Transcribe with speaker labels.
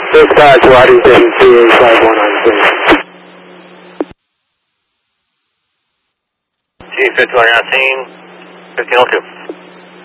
Speaker 1: Dispatch, Waddington, 28519.
Speaker 2: Chief, 52 on your scene, 1502.